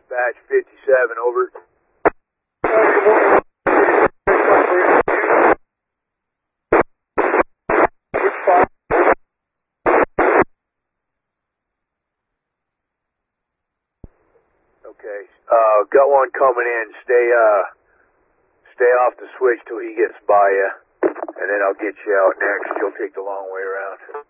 Dispatch 57, over. Okay, got one coming in. Stay off the switch till he gets by you, and then I'll get you out next. You'll take the long way around.